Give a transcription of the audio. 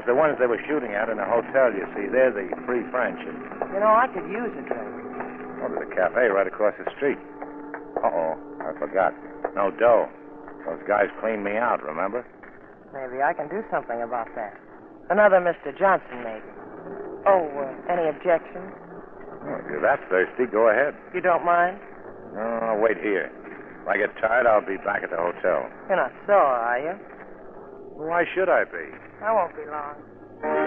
the ones they were shooting at in the hotel, you see. They're the Free French. You know, I could use a drink. Oh, there's a cafe right across the street. Uh-oh, I forgot. No dough. Those guys cleaned me out, remember? Maybe I can do something about that. Another Mr. Johnson, maybe. Oh, any objections? Oh, if you're that thirsty, go ahead. You don't mind? No, I'll wait here. If I get tired, I'll be back at the hotel. You're not sore, are you? Why should I be? I won't be long.